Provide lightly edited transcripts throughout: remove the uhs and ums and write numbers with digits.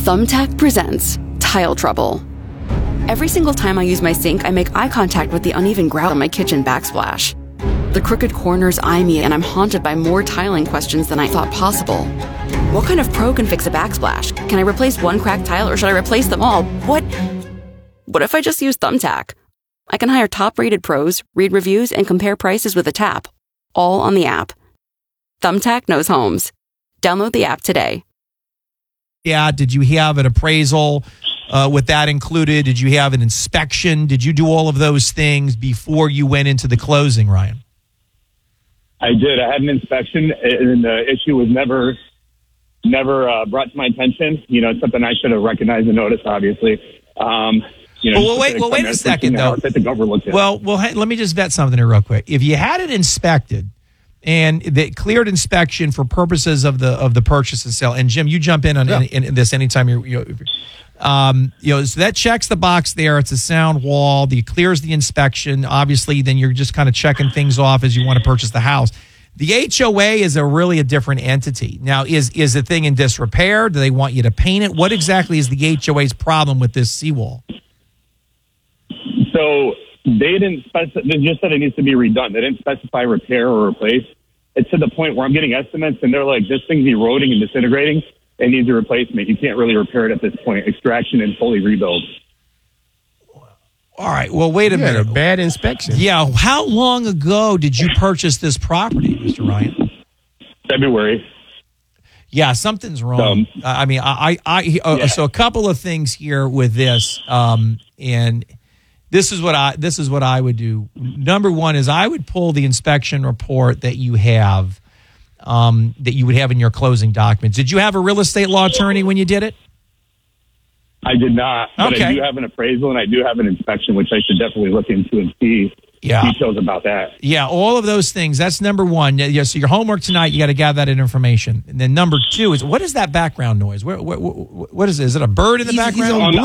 Thumbtack presents Tile Trouble. Every single time I use my sink, I make eye contact with the uneven grout on my kitchen backsplash. The crooked corners eye me, and I'm haunted by more tiling questions than I thought possible. What kind of pro can fix a backsplash? Can I replace one cracked tile, or should I replace them all? What if I just use Thumbtack? I can hire top-rated pros, read reviews, and compare prices with a tap, all on the app. Thumbtack knows homes. Download the app today. Yeah, did you have an appraisal with that included? Did you have an inspection? Did you do all of those things before you went into the closing, Ryan? I did. I had an inspection, and the issue was never brought to my attention. You know, it's something I should have recognized and noticed, obviously. Wait a second, though. Well, let me just vet something here real quick. If you had it inspected, and the cleared inspection for purposes of the purchase and sale. And Jim, you jump in on in this anytime so that checks the box there. It's a sound wall. The clears the inspection. Obviously, then you're just kind of checking things off as you want to purchase the house. The HOA is really a different entity. Now, is the thing in disrepair? Do they want you to paint it? What exactly is the HOA's problem with this seawall? So they didn't specify. They just said it needs to be redone. They didn't specify repair or replace. It's to the point where I'm getting estimates, and they're like, this thing's eroding and disintegrating. It needs a replacement. You can't really repair it at this point. Extraction and fully rebuild. All right. Well, wait a minute. A bad inspection. Yeah. How long ago did you purchase this property, Mr. Ryan? February. Yeah, something's wrong. So a couple of things here with this, and this is what I would do. Number one is I would pull the inspection report that you have, that you would have in your closing documents. Did you have a real estate law attorney when you did it? I did not. But Okay. I do have an appraisal, and I do have an inspection, which I should definitely look into and see details about that. Yeah, all of those things. That's number one. Yeah, so your homework tonight, you got to gather that information. And then number two is, what is that background noise? What is it? Is it a bird in the background?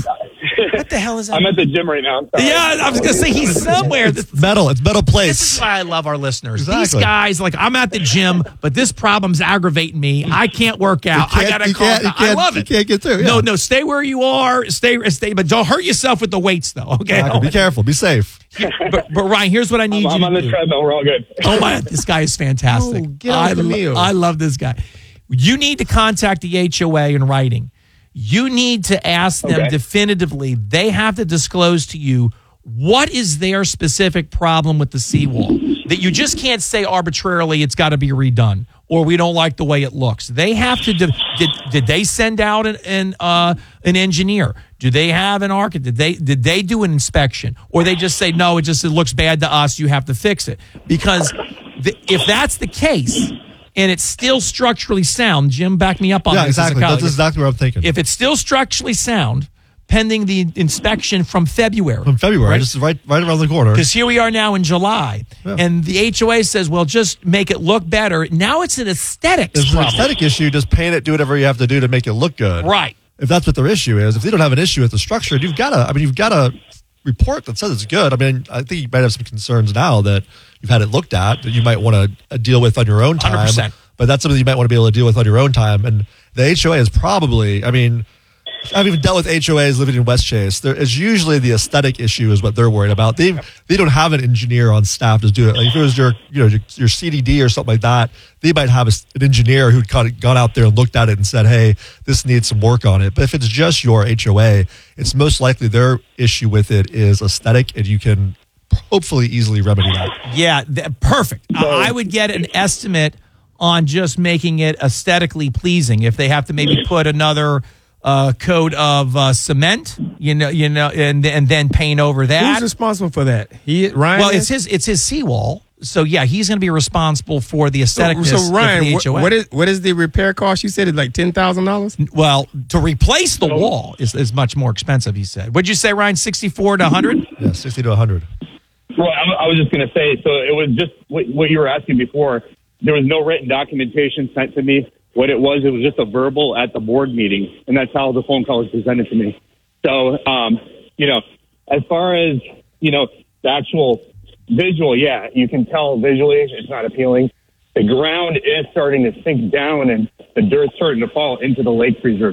What the hell is that? I'm at the gym right now. I'm sorry. Yeah, I was going to say he's somewhere. It's metal place. This is why I love our listeners. Exactly. These guys, like, I'm at the gym, but this problem's aggravating me. I can't work out. I got to call. I love it. You can't get through. Yeah. No, stay where you are. Stay, but don't hurt yourself with the weights, though. Okay, Exactly. Be careful. Be safe. But Ryan, here's what I need you to do. I'm on the treadmill. We're all good. Oh my, this guy is fantastic. I love this guy. You need to contact the HOA in writing. You need to ask them definitively. They have to disclose to you what is their specific problem with the seawall. That you just can't say arbitrarily it's got to be redone or we don't like the way it looks. They have to. Did they send out an engineer? Do they have an architect? Did they do an inspection, or they just say no? It looks bad to us. You have to fix it. Because if that's the case, and it's still structurally sound, Jim, back me up on this. Yeah, exactly. That's exactly what I'm thinking. If it's still structurally sound, pending the inspection from February. Right? This is right around the corner. Because here we are now in July, and the HOA says, well, just make it look better. Now it's an aesthetics It's problem. an aesthetic issue. Just paint it, do whatever you have to do to make it look good. Right. If that's what their issue is, if they don't have an issue with the structure, you've got a report that says it's good. I mean, I think you might have some concerns now that you've had it looked at that you might want to deal with on your own time. 100%. But that's something you might want to be able to deal with on your own time. And the HOA is probably, I mean, I've even dealt with HOAs living in West Chase. There is usually the aesthetic issue is what they're worried about. They don't have an engineer on staff to do it. Like if it was your CDD or something like that, they might have an engineer who'd kind of gone out there and looked at it and said, hey, this needs some work on it. But if it's just your HOA, it's most likely their issue with it is aesthetic, and you can hopefully easily remedy that. Yeah, perfect. I would get an estimate on just making it aesthetically pleasing. If they have to maybe put another coat of cement, and then paint over that. Who's responsible for that? Ryan. Well, it's his seawall. So yeah, he's going to be responsible for the aestheticness So Ryan, of the HOA. what is the repair cost? You said it's like $10,000. Well, to replace the wall is much more expensive. He said. What'd you say, Ryan? 64 to 100? Yeah, 60 to 100. Well, I was just going to say, so it was just what you were asking before. There was no written documentation sent to me. What it was just a verbal at the board meeting, and that's how the phone call was presented to me. So, as far as, the actual visual, yeah, you can tell visually it's not appealing. The ground is starting to sink down, and the dirt's starting to fall into the lake preserve.